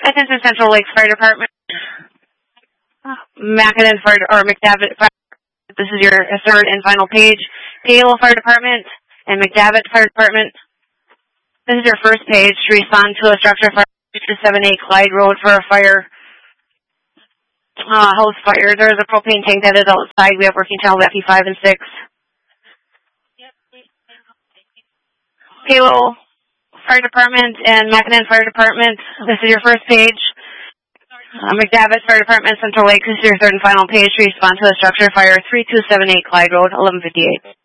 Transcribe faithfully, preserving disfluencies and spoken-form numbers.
Attention Central Lakes Fire Department. Mackinnon Fire, or McDavitt Fire. This is your third and final page. Palo Fire Department and McDavitt Fire Department. This is your first page to respond to a structure fire two seven eight Clyde Road for a fire. Uh, house fire. There's a propane tank that is outside. We have working channels F E five and six. Palo Fire Department and Mackinnon Fire Department. This is your first page. Uh, McDavitt Fire Department, Central Lake. This is your third and final page to respond to a structure fire three two seven eight Clyde Road, eleven fifty-eight.